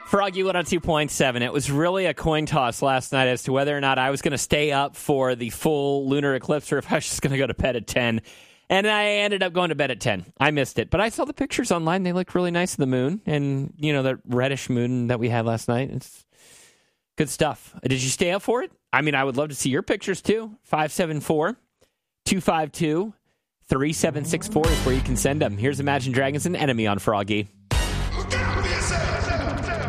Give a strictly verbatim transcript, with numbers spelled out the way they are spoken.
Froggy one oh two point seven. It was really a coin toss last night as to whether or not I was going to stay up for the full lunar eclipse or if I was just going to go to bed at ten. And I ended up going to bed at ten. I missed it. But I saw the pictures online. They looked really nice of the moon. And, you know, that reddish moon that we had last night. It's good stuff. Did you stay up for it? I mean, I would love to see your pictures, too. five seven four, two five two, three seven six four is where you can send them. Here's Imagine Dragons and Enemy on Froggy.